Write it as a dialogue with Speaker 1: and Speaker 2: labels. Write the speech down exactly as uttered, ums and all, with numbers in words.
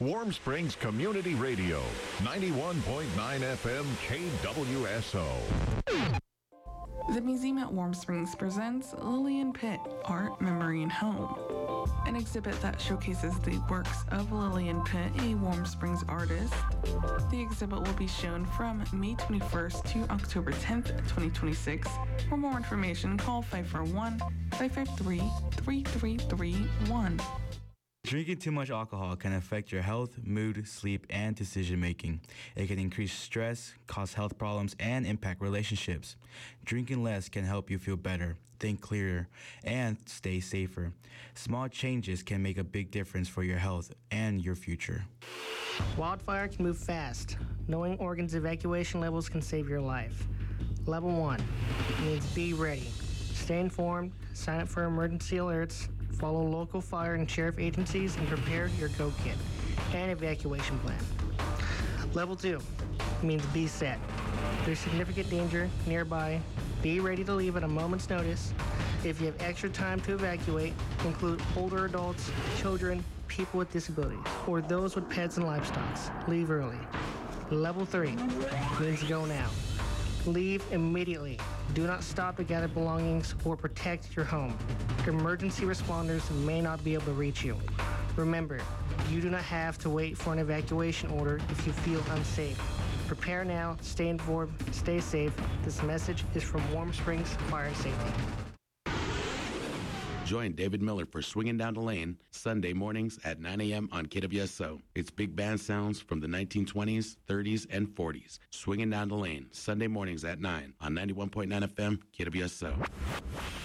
Speaker 1: Warm Springs Community Radio, ninety-one point nine F M K W S O.
Speaker 2: The museum at Warm Springs presents Lillian Pitt, Art, Memory, and Home, an exhibit that showcases the works of Lillian Pitt, a Warm Springs artist. The exhibit will be shown from May twenty-first to October tenth, twenty twenty-six. For more information, call five four one, five five three, three three three one.
Speaker 3: Drinking too much alcohol can affect your health, mood, sleep, and decision-making. It can increase stress, cause health problems, and impact relationships. Drinking less can help you feel better, think clearer, and stay safer. Small changes can make a big difference for your health and your future.
Speaker 4: Wildfire can move fast. Knowing Oregon's evacuation levels can save your life. Level one means be ready. Stay informed, sign up for emergency alerts, follow local fire and sheriff agencies, and prepare your go kit and evacuation plan. Level two means be set. There's significant danger nearby. Be ready to leave at a moment's notice. If you have extra time to evacuate, include older adults, children, people with disabilities, or those with pets and livestock. Leave early. Level three means go now. Leave immediately. Do not stop to gather belongings or protect your home. Emergency responders may not be able to reach you. Remember, you do not have to wait for an evacuation order if you feel unsafe. Prepare now, stay informed, stay safe. This message is from Warm Springs Fire Safety.
Speaker 5: Join David Miller for Swinging Down the Lane, Sunday mornings at nine a.m. on K W S O. It's big band sounds from the nineteen twenties, thirties, and forties. Swinging Down the Lane, Sunday mornings at nine on ninety-one point nine F M, K W S O.